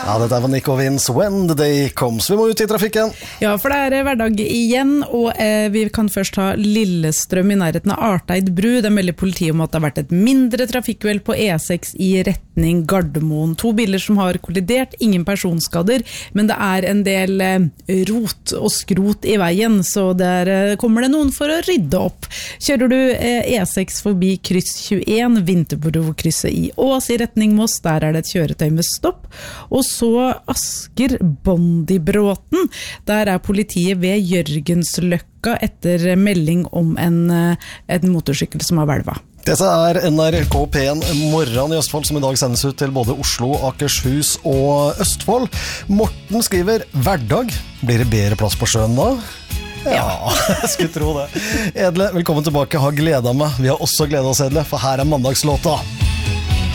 Ja, dette var Nick og Vince, When the Day Comes. Vi må ut i trafikken. Ja, for det hverdag igjen, og vi kan først ha Lillestrøm i nærheten av Arteid bru. Det melder politiet om at det har vært et mindre trafikkuhell på E6 i retning Gardermoen. 2 biler som har kollidert, ingen personskader, men det er en del rot og skrot i veien, så der kommer det noen for å rydde opp. Kjører du E6 forbi kryss 21, Vinterbro-krysset i Ås i retning Moss, der er det et kjøretøy med stopp. Og så Asker Bondibråten, der er politiet ved Jørgensløkka etter melding om en motorsykkel som har hvelvet. Dette er NRK P1 Morgen i Østfold, som i dag sendes ut til både Oslo, Akershus og Østfold. Morten skriver, hverdag, blir det bedre plass på sjøen da? Ja, jeg skulle tro det. Edle, velkommen tilbake, har gledet meg. Vi har også gledet oss, Edle, for her er mandagslåta.